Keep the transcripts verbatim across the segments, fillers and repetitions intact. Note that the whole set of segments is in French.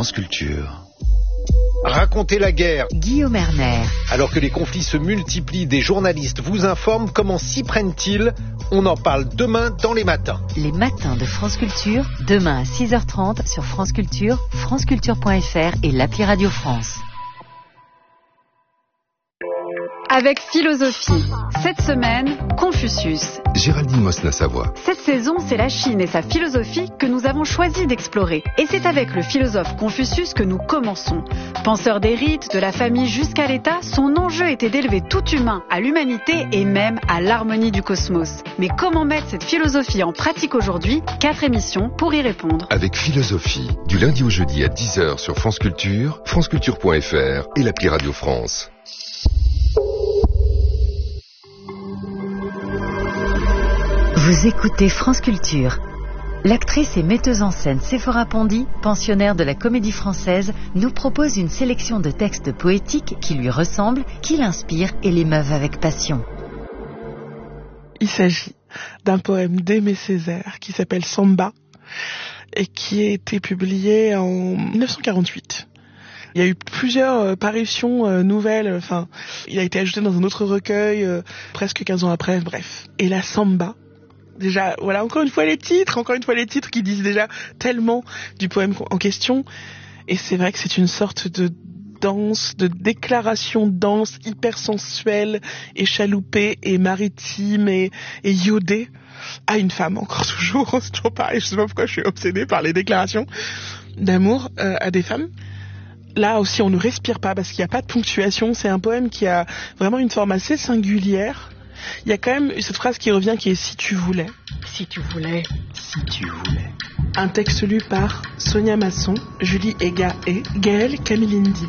France Culture. Racontez la guerre. Guillaume Erner. Alors que les conflits se multiplient, des journalistes vous informent. Comment s'y prennent-ils? On en parle demain dans les matins. Les matins de France Culture, demain à six heures trente sur France Culture, franceculture point f r et l'appli Radio France. Avec philosophie. Cette semaine, Confucius. Géraldine Mosna-Savoie. Cette saison, c'est la Chine et sa philosophie que nous avons choisi d'explorer. Et c'est avec le philosophe Confucius que nous commençons. Penseur des rites, de la famille jusqu'à l'État, son enjeu était d'élever tout humain à l'humanité et même à l'harmonie du cosmos. Mais comment mettre cette philosophie en pratique aujourd'hui? Quatre émissions pour y répondre. Avec philosophie, du lundi au jeudi à dix heures sur France Culture, franceculture point f r et l'appli Radio France. Vous écoutez France Culture. L'actrice et metteuse en scène Séphora Pondy, pensionnaire de la Comédie Française, nous propose une sélection de textes poétiques qui lui ressemblent, qui l'inspirent et l'émeuvent avec passion. Il s'agit d'un poème d'Aimé Césaire qui s'appelle Samba et qui a été publié en dix-neuf cent quarante-huit. Il y a eu plusieurs parutions euh, nouvelles, enfin, il a été ajouté dans un autre recueil euh, presque quinze ans après, bref. Et la Samba, déjà, voilà, encore une fois les titres, encore une fois les titres qui disent déjà tellement du poème en question. Et c'est vrai que c'est une sorte de danse, de déclaration danse hyper sensuelle, échaloupée et maritime et, et iodée à une femme, encore toujours, c'est toujours pareil, je sais pas pourquoi je suis obsédée par les déclarations d'amour euh, à des femmes. Là aussi, on ne respire pas parce qu'il n'y a pas de ponctuation. C'est un poème qui a vraiment une forme assez singulière. Il y a quand même cette phrase qui revient qui est « si tu voulais ». Si tu voulais. Si tu voulais. Un texte lu par Sonia Masson, Julie Ega et Gaëlle Camilindi.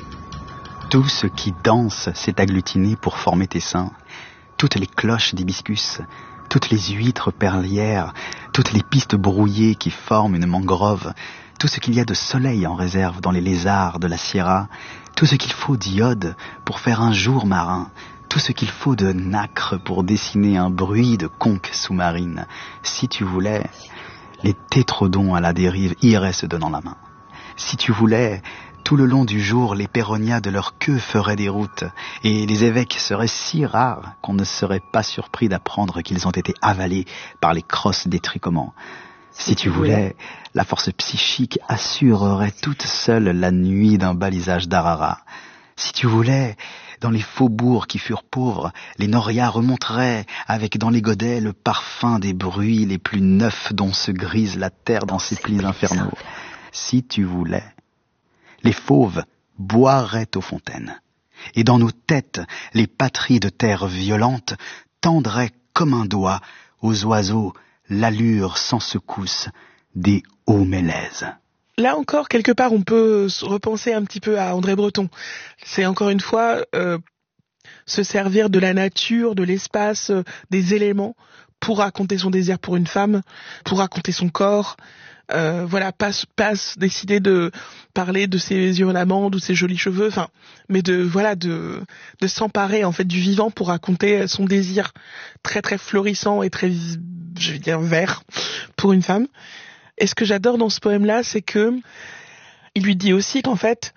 Tout ce qui danse s'est agglutiné pour former tes seins. Toutes les cloches d'hibiscus, toutes les huîtres perlières, toutes les pistes brouillées qui forment une mangrove, tout ce qu'il y a de soleil en réserve dans les lézards de la Sierra, tout ce qu'il faut d'iode pour faire un jour marin, tout ce qu'il faut de nacre pour dessiner un bruit de conque sous-marine. Si tu voulais, les tétrodons à la dérive iraient se donnant la main. Si tu voulais, tout le long du jour, les péronias de leur queue feraient des routes, et les évêques seraient si rares qu'on ne serait pas surpris d'apprendre qu'ils ont été avalés par les crosses des tricomans. Si tu voulais, la force psychique assurerait toute seule la nuit d'un balisage d'Arara. Si tu voulais, dans les faubourgs qui furent pauvres, les norias remonteraient avec dans les godets le parfum des bruits les plus neufs dont se grise la terre dans ses plis infernaux. Si tu voulais, les fauves boiraient aux fontaines, et dans nos têtes, les patries de terre violentes tendraient comme un doigt aux oiseaux l'allure sans secousse des hauts mélèzes. Là encore, quelque part, on peut repenser un petit peu à André Breton. C'est encore une fois euh, se servir de la nature, de l'espace, euh, des éléments pour raconter son désir pour une femme, pour raconter son corps. Euh, voilà, pas, pas décider de parler de ses yeux en amande ou ses jolis cheveux, enfin, mais de voilà de de s'emparer en fait du vivant pour raconter son désir très très florissant et très, je vais dire, vert pour une femme. Et ce que j'adore dans ce poème-là, c'est que il lui dit aussi qu'en fait,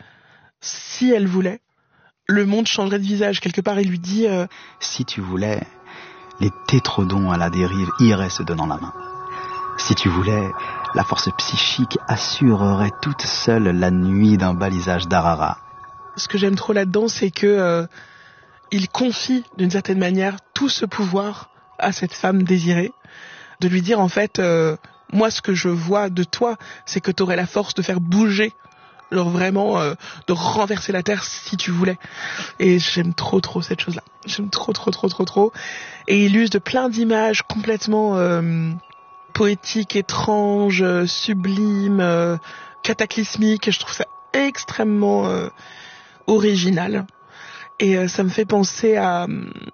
si elle voulait, le monde changerait de visage. Quelque part, il lui dit euh... si tu voulais, les tétrodons à la dérive iraient se donnant la main. Si tu voulais, la force psychique assurerait toute seule la nuit d'un balisage d'Arara. Ce que j'aime trop là-dedans, c'est que euh, il confie d'une certaine manière tout ce pouvoir à cette femme désirée, de lui dire en fait, euh, moi ce que je vois de toi, c'est que tu aurais la force de faire bouger, genre vraiment euh, de renverser la terre si tu voulais. Et j'aime trop trop cette chose-là. J'aime trop trop trop trop trop. Et il use de plein d'images complètement euh, poétiques, étranges, euh, sublimes, euh, cataclysmiques. Je trouve ça extrêmement euh, original. Et euh, ça me fait penser à...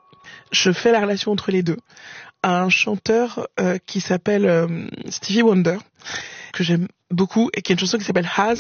Je fais la relation entre les deux. À un chanteur euh, qui s'appelle euh, Stevie Wonder, que j'aime beaucoup, et qui a une chanson qui s'appelle Has.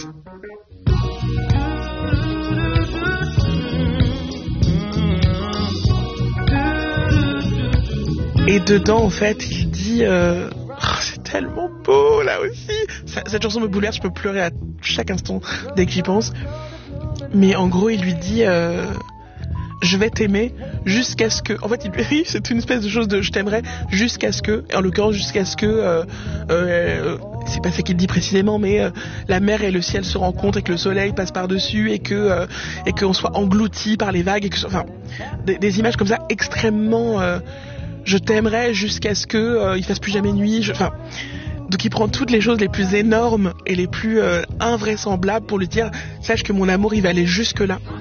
Et dedans, en fait, il dit... Euh, oh, c'est tellement beau là aussi. Ça, cette chanson me bouleverse, je peux pleurer à chaque instant dès que j'y pense. Mais en gros, il lui dit euh, je vais t'aimer jusqu'à ce que... En fait, il lui dit, c'est une espèce de chose de je t'aimerai jusqu'à ce que... En l'occurrence, jusqu'à ce que... Euh, euh, c'est pas ça qu'il dit précisément, mais euh, la mer et le ciel se rencontrent et que le soleil passe par-dessus et que euh, et qu'on soit englouti par les vagues. Et que, enfin, des, des images comme ça extrêmement... Euh, je t'aimerai jusqu'à ce que euh, il fasse plus jamais nuit. Je, enfin, donc il prend toutes les choses les plus énormes et les plus euh, invraisemblables pour lui dire sache que mon amour il va aller jusque là.